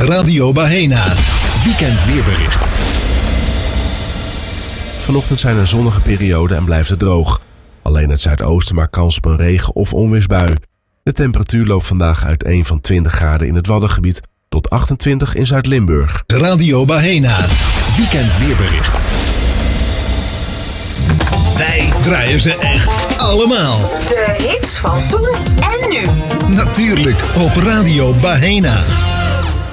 Radio Bahena. Weekend weerbericht. Vanochtend zijn er zonnige perioden en blijft het droog. Alleen het zuidoosten maakt kans op een regen- of onweersbui. De temperatuur loopt vandaag uiteen van 20 graden in het Waddengebied tot 28 in Zuid-Limburg. Radio Bahena. Weekend weerbericht. Wij draaien ze echt allemaal. De hits van toen en nu. Natuurlijk op Radio Bahena.